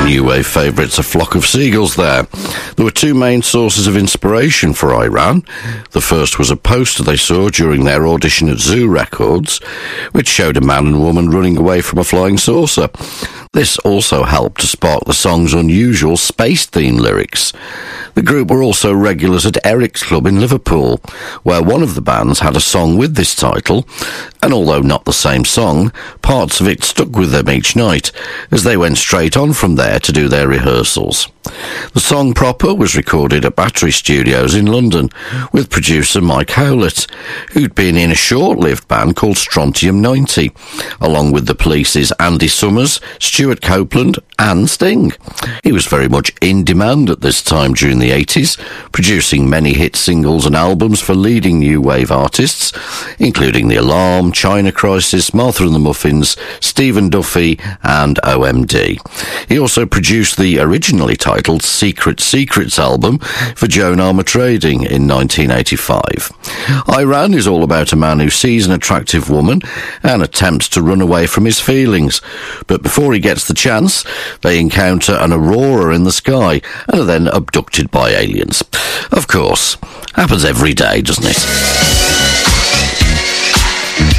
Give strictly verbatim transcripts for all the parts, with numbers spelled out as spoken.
new wave favourites A Flock of Seagulls there. There were two main sources of inspiration for I Ran. The first was a poster they saw during their audition at Zoo Records, which showed a man and woman running away from a flying saucer. This also helped to spark the song's unusual space-themed lyrics. The group were also regulars at Eric's Club in Liverpool, where one of the bands had a song with this title, and although not the same song, parts of it stuck with them each night, as they went straight on from there to do their rehearsals. The song proper was recorded at Battery Studios in London, with producer Mike Howlett, who'd been in a short-lived band called Strontium ninety, along with the Police's Andy Summers, Stuart Copeland and Sting. He was very much in demand at this time during the eighties, producing many hit singles and albums for leading new wave artists, including The Alarm, China Crisis, Martha and the Muffins, Stephen Duffy and O M D. He also produced the originally titled Secret Secrets album for Joan Armour Trading in nineteen eighty-five. I Ran is all about a man who sees an attractive woman and attempts to run away from his feelings, but before he gets the chance, they encounter an aurora in the sky and are then abducted by aliens. Of course, happens every day, doesn't it?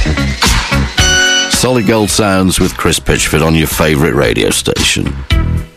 Solid Gold Sounds with Chris Pitchford on your favourite radio station.